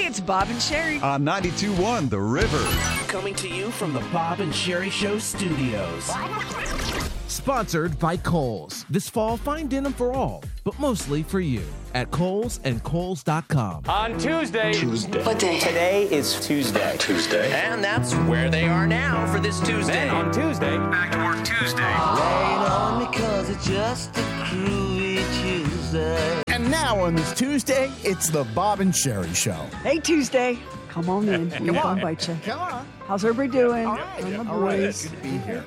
Hey, it's Bob and Sherry. On 92.1 The River. Coming to you from the Bob and Sherry Show studios. Sponsored by Kohl's. This fall, find denim for all, but mostly for you at Kohl's and Kohl's.com. On Tuesday. What day? Today is Tuesday. And that's where they are now for this Tuesday. Then on Tuesday. Back to work Tuesday. Rain on me 'cause it's just a groovy Tuesday. And now on this Tuesday, it's the Bob and Sherry Show. Hey, Tuesday. Come on in. We ain't gonna bite you. Come on. How's everybody doing? All right. I'm the All right. boys. Good to be here.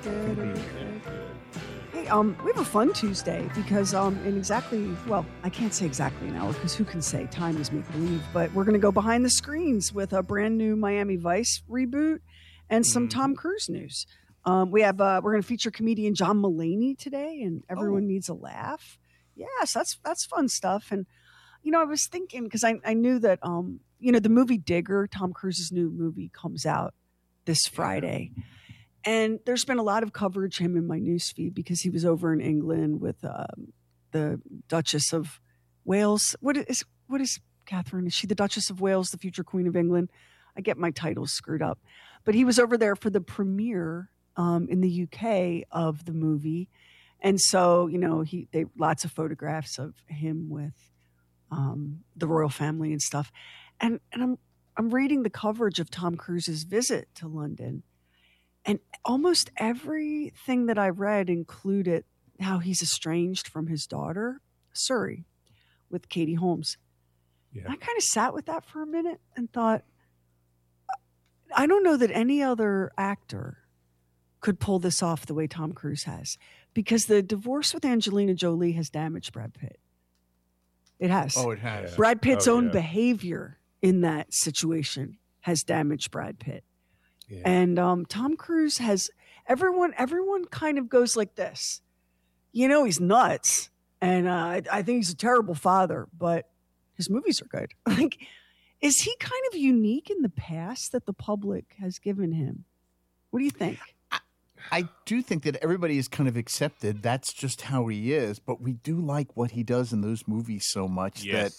Hey, we have a fun Tuesday because in exactly, well, I can't say exactly now because who can say? Time is make-believe. But we're going to go behind the screens with a brand new Miami Vice reboot and some Tom Cruise news. We're going to feature comedian John Mulaney today, and everyone needs a laugh. Yes, that's fun stuff. And I was thinking because I knew that the movie Digger, Tom Cruise's new movie, comes out this Friday. And there's been a lot of coverage of him in my newsfeed because he was over in England with the Duchess of Wales. What is Catherine? Is she the Duchess of Wales, the future Queen of England? I get my titles screwed up. But he was over there for the premiere in the UK of the movie. And so, they lots of photographs of him with the royal family and stuff. And I'm reading the coverage of Tom Cruise's visit to London. And almost everything that I read included how he's estranged from his daughter, Surrey, with Katie Holmes. Yeah. I kind of sat with that for a minute and thought, I don't know that any other actor could pull this off the way Tom Cruise has, because the divorce with Angelina Jolie has damaged Brad Pitt. It has. Oh, it has. Brad Pitt's own behavior in that situation has damaged Brad Pitt. Yeah. And Tom Cruise has everyone kind of goes like this. He's nuts, and I think he's a terrible father, but his movies are good. Like, is he kind of unique in the past that the public has given him? What do you think? I do think that everybody is kind of accepted. That's just how he is. But we do like what he does in those movies so much that,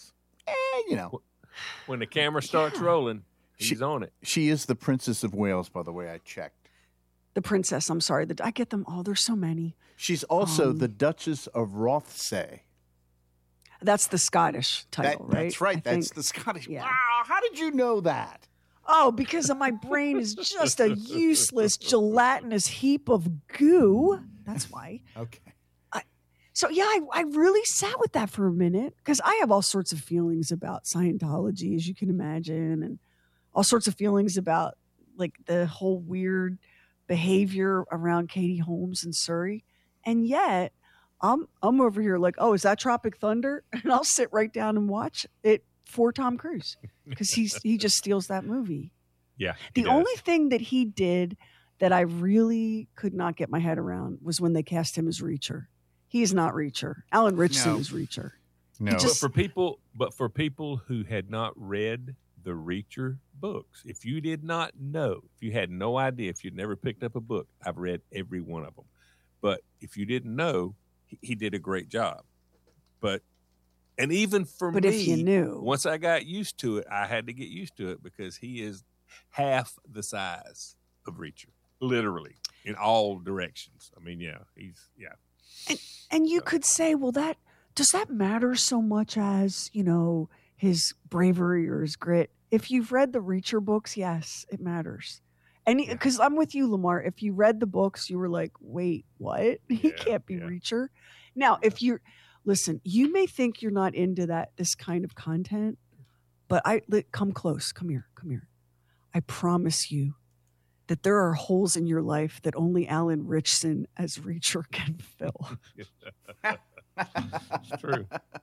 when the camera starts rolling. She's on it. She is the Princess of Wales, by the way. I checked. The princess. I'm sorry. I get them all. There's so many. She's also the Duchess of Rothesay. That's the Scottish title, right? That's right. That's the Scottish. Yeah. Wow. How did you know that? Oh, because my brain is just a useless, gelatinous heap of goo. That's why. Okay. I really sat with that for a minute because I have all sorts of feelings about Scientology, as you can imagine, and all sorts of feelings about like the whole weird behavior around Katie Holmes and Surrey. And yet I'm over here like, oh, is that Tropic Thunder? And I'll sit right down and watch it for Tom Cruise because he just steals that movie. Yeah. The only thing that he did that I really could not get my head around was when they cast him as Reacher. He is not Reacher. Alan Ritchson is Reacher. No. But for people who had not read the Reacher books, if you did not know, if you had no idea, if you'd never picked up a book, I've read every one of them. But if you didn't know, he did a great job. And even for me, if you knew, once I got used to it, I had to get used to it because he is half the size of Reacher, literally in all directions. I mean, And you could say, well, does that matter so much as, his bravery or his grit? If you've read the Reacher books, yes, it matters. And because I'm with you, Lamar, if you read the books, you were like, wait, what? He can't be Reacher. Now, if listen, you may think you're not into this kind of content, but come close. Come here. I promise you that there are holes in your life that only Alan Ritchson as Reacher can fill. It's true.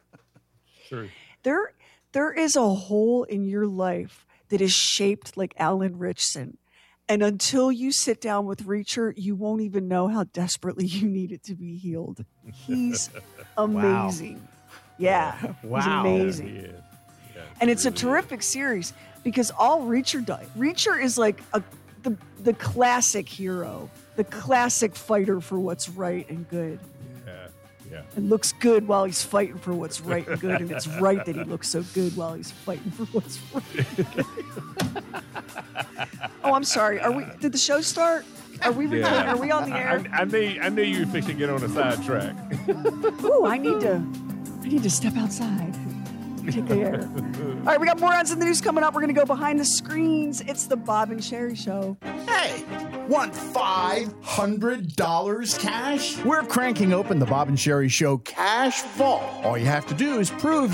There is a hole in your life that is shaped like Alan Ritchson. And until you sit down with Reacher, you won't even know how desperately you need it to be healed. He's amazing. Wow. Yeah. Wow. He's amazing. Yeah, and it's a terrific series because all Reacher does. Reacher is like the classic hero, the classic fighter for what's right and good. Yeah. Yeah. And looks good while he's fighting for what's right and good, and it's right that he looks so good while he's fighting for what's right and good. Oh, I'm sorry. Did the show start? Are we recording? Yeah. Are we on the air? I knew you were fixing to get on a sidetrack. Ooh, I need to step outside. Take the air. All right, we got more odds in the news coming up. We're going to go behind the screens. It's the Bob and Sherry Show. Hey, want $500 cash? We're cranking open the Bob and Sherry Show Cash Vault. All you have to do is prove